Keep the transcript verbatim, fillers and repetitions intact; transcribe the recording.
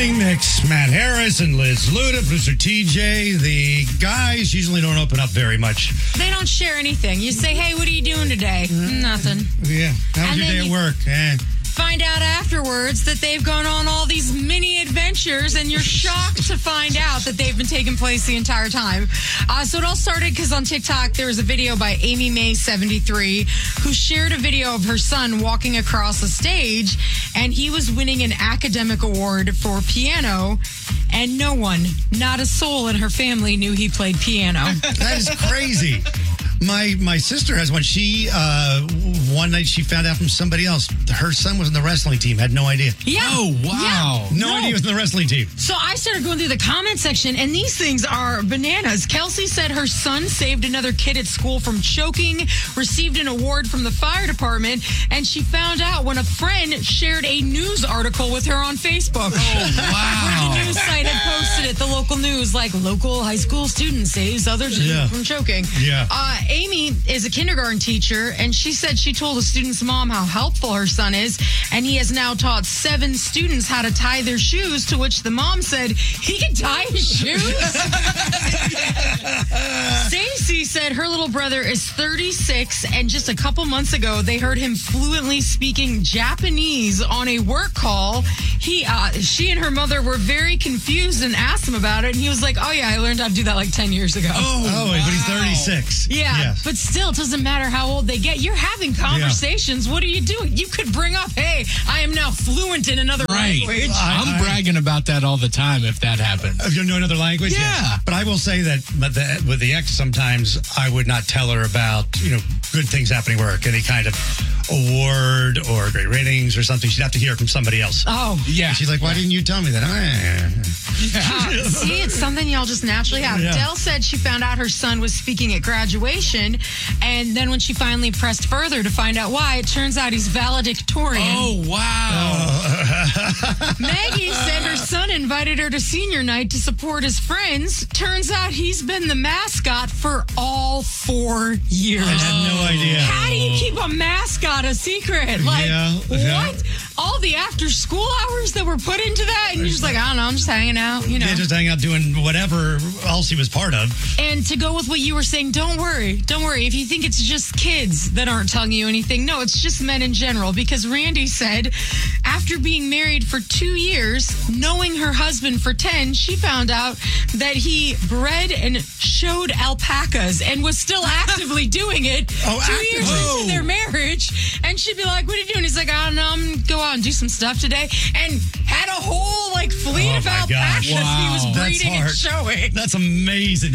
Morning Mix. Matt Harris and Liz Luda, producer T J. The guys usually don't open up very much. They don't share anything. You say, hey, what are you doing today? Mm-hmm. Nothing. Yeah. How was And your day then at you- work? Eh. Find out afterwards that they've gone on all these mini adventures, and you're shocked to find out that they've been taking place the entire time. Uh, so it all started because on TikTok, there was a video by Amy May seventy-three who shared a video of her son walking across the stage, and he was winning an academic award for piano, and no one, not a soul in her family knew he played piano. That is crazy. My my sister has one. She, uh, one night she found out from somebody else. Her son was in the wrestling team. Had no idea. Yeah. Oh, wow. Yeah. No, idea he was in the wrestling team. So I started going through the comment section, and these things are bananas. Kelsey said her son saved another kid at school from choking, received an award from the fire department, and she found out when a friend shared a news article with her on Facebook. Oh, wow. The news site had posted it, the local news, like local high school student saves other children Yeah. from choking. Yeah. Uh, Amy is a kindergarten teacher, and she said she told a student's mom how helpful her son is, and he has now taught seven students how to tie their shoes, to which the mom said, he can tie his shoes? Stacy said her little brother is thirty-six, and just a couple months ago, they heard him fluently speaking Japanese on a work call. He, uh, she and her mother were very confused and asked him about it, and he was like, oh yeah, I learned how to do that like ten years ago. Oh, oh but he's wow. thirty-six. Yeah, Yes. but still, it doesn't matter how old they get. You're having conversations. What are you doing? You could bring up, hey, I am now fluent in another Right. language. I- I'm I- bragging about that all the time if that happened. Uh, You know another language? Yeah. But I will say that but the, with the ex, sometimes I would not tell her about, you know, good things happening at work, any kind of award or great ratings or something. She'd have to hear it from somebody else. Oh, Yeah. She's like, why didn't you tell me that? uh, see, it's something y'all just naturally have. Yeah. Dell said she found out her son was speaking at graduation, and then when she finally pressed further to find out why, it turns out he's valedictorian. Oh, wow. Maggie said her son invited her to senior night to support his friends. Turns out he's been the mascot for all four years. I had no idea. How do you keep a mascot a secret? Like, Yeah, yeah. what? All the after school hours that were put into that, and you're just like, I don't know, I'm just hanging out, you know. Yeah, just hanging out doing whatever else he was part of. And to go with what you were saying, don't worry. Don't worry. If you think it's just kids that aren't telling you anything, no, it's just men in general. Because Randy said after being married for two years, knowing her husband for ten, she found out that he bred and showed alpacas and was still actively doing it Oh, two actively? years Oh. into their marriage. And she'd be like, what are you doing? He's like, I don't know. I'm going to go out and do some stuff today. And had a whole like fleet Oh, of my alpacas gosh. he was Wow. breeding and That's hard. showing. That's amazing.